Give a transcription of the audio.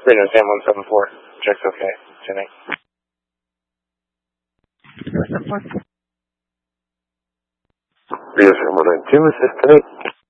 Radio Sam 174. Check's okay. Tuning. Radio Sam 192, assist today.